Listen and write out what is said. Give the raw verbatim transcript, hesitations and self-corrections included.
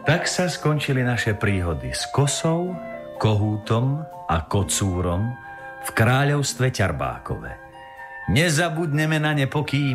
Tak sa skončili naše príhody s kosou, kohútom a kocúrom v kráľovstve Ťarbákove. Nezabudneme na ne, pokým